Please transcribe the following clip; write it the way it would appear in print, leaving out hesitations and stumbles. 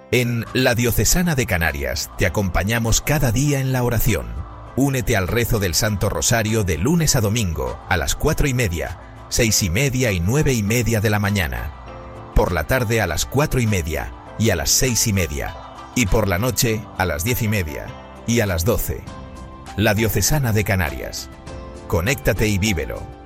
En La Diocesana de Canarias te acompañamos cada día en la oración. Únete al rezo del Santo Rosario de lunes a domingo a las 4:30, 6:30 y 9:30 de la mañana. Por la tarde a las 4:30 y a las 6:30. Y por la noche a las 10:30 y a las 12. La Diocesana de Canarias. Conéctate y vívelo.